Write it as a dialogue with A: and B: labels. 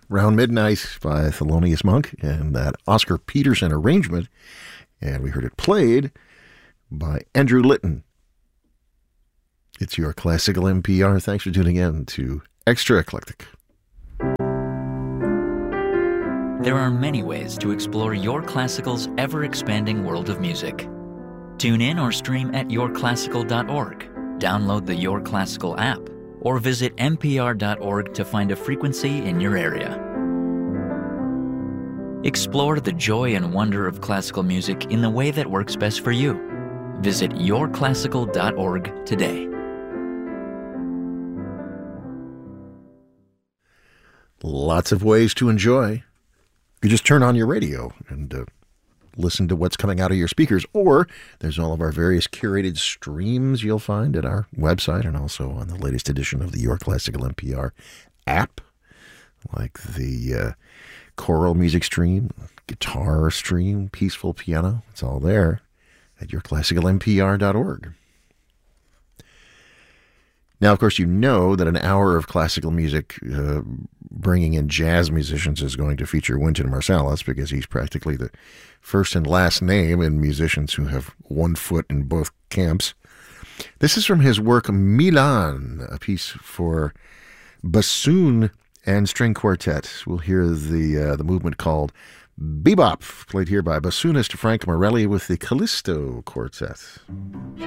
A: Round Midnight by Thelonious Monk and that Oscar Peterson arrangement. And we heard it played by Andrew Litton. It's your Classical NPR. Thanks for tuning in to Extra Eclectic.
B: There are many ways to explore your classical's ever-expanding world of music. Tune in or stream at yourclassical.org, download the Your Classical app, or visit npr.org to find a frequency in your area. Explore the joy and wonder of classical music in the way that works best for you. Visit yourclassical.org today.
A: Lots of ways to enjoy. You just turn on your radio and listen to what's coming out of your speakers, or there's all of our various curated streams you'll find at our website and also on the latest edition of the Your Classical NPR app, like the choral music stream, guitar stream, peaceful piano. It's all there at yourclassicalnpr.org. Now, of course, you know that an hour of classical music bringing in jazz musicians is going to feature Wynton Marsalis, because he's practically the first and last name in musicians who have one foot in both camps. This is from his work Milan, a piece for bassoon and string quartet. We'll hear the movement called Bebop, played here by bassoonist Frank Morelli with the Callisto Quartet.